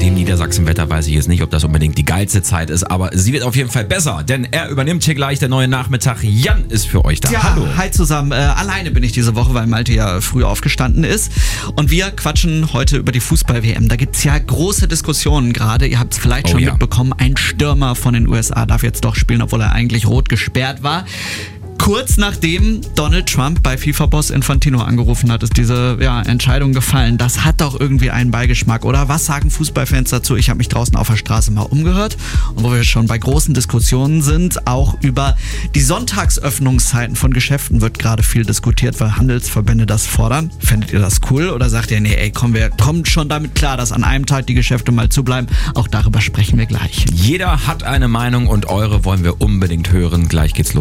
dem Niedersachsenwetter weiß ich jetzt nicht, ob das unbedingt die geilste Zeit ist, aber sie wird auf jeden Fall besser, denn er übernimmt hier gleich der neue Nachmittag. Jan ist für euch da. Ja, Hallo. Hi zusammen. Alleine bin ich diese Woche, weil Malte ja früh aufgestanden ist. Und wir quatschen heute über die Fußball-WM. Da gibt's ja große Diskussionen gerade. Ihr habt es vielleicht schon mitbekommen. Ein Stürmer von den USA darf jetzt doch spielen, obwohl er eigentlich rot gesperrt war. Kurz nachdem Donald Trump bei FIFA-Boss Infantino angerufen hat, ist diese Entscheidung gefallen. Das hat doch irgendwie einen Beigeschmack, oder? Was sagen Fußballfans dazu? Ich habe mich draußen auf der Straße mal umgehört. Und wo wir schon bei großen Diskussionen sind, auch über die Sonntagsöffnungszeiten von Geschäften wird gerade viel diskutiert, weil Handelsverbände das fordern. Fändet ihr das cool? Oder sagt ihr, nee, komm, wir kommen schon damit klar, dass an einem Tag die Geschäfte mal zubleiben? Auch darüber sprechen wir gleich. Jeder hat eine Meinung und eure wollen wir unbedingt hören. Gleich geht's los.